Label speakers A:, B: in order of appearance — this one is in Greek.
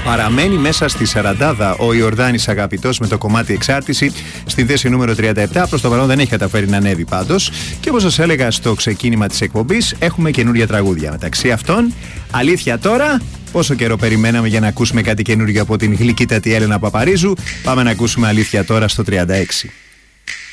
A: Παραμένει μέσα στη σαραντάδα ο Ιορδάνης Αγαπητός με το κομμάτι Εξάρτηση στη θέση νούμερο 37. Προς το παρόν δεν έχει καταφέρει να ανέβει πάντως. Και όπως σας έλεγα στο ξεκίνημα της εκπομπής, έχουμε καινούργια τραγούδια. Μεταξύ αυτών, Αλήθεια Τώρα. Πόσο καιρό περιμέναμε για να ακούσουμε κάτι καινούργιο από την γλυκύτατη Έλενα Παπαρίζου. Πάμε να ακούσουμε Αλήθεια Τώρα στο 36.